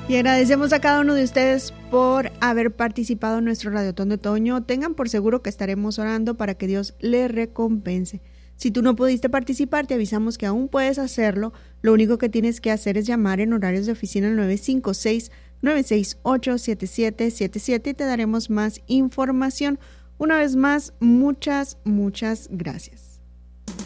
Y agradecemos a cada uno de ustedes por haber participado en nuestro Radiotón de Otoño. Tengan por seguro que estaremos orando para que Dios les recompense. Si tú no pudiste participar, te avisamos que aún puedes hacerlo. Lo único que tienes que hacer es llamar en horarios de oficina al 956-968-7777 y te daremos más información. Una vez más, muchas gracias.